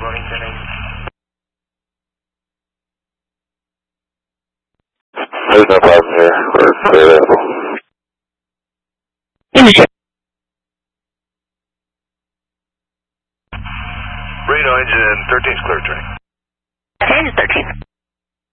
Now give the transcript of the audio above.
boarding 10-8. There's no problem here. We're clear available. Reno engine 13's clear, turning. Engine 13.